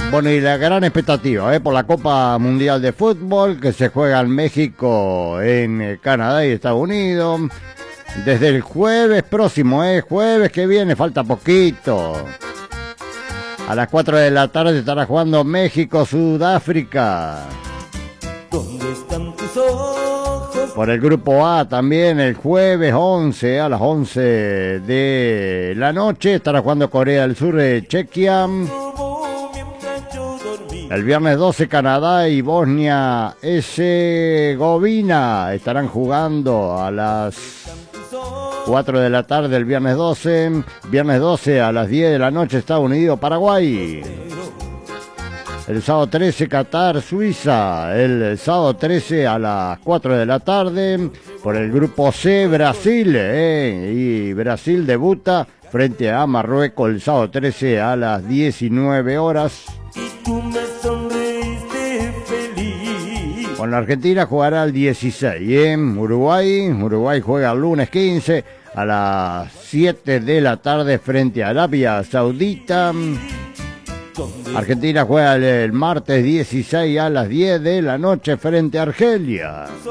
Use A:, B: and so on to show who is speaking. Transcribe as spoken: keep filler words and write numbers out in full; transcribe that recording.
A: Bueno, y la gran expectativa ¿eh? por la Copa Mundial de Fútbol que se juega en México, en Canadá y Estados Unidos. Desde el jueves próximo, ¿eh? jueves que viene, falta poquito. A las cuatro de la tarde estará jugando México-Sudáfrica.
B: ¿Dónde están tus ojos?
A: Por el grupo A también el jueves once a las once de la noche estará jugando Corea del Sur de Chequia. El viernes doce Canadá y Bosnia-Herzegovina estarán jugando a las cuatro de la tarde el viernes doce. Viernes doce a las diez de la noche Estados Unidos-Paraguay. El sábado trece Qatar-Suiza. El sábado trece a las cuatro de la tarde. Por el grupo C Brasil. Eh, y Brasil debuta frente a Marruecos el sábado trece a las diecinueve horas.
B: Y tú me sonreíste feliz.
A: Con la Argentina jugará el dieciséis. ¿eh? Uruguay. Uruguay juega el lunes quince a las siete de la tarde frente a Arabia Saudita. Argentina juega el, el martes dieciséis a las diez de la noche frente a Argelia.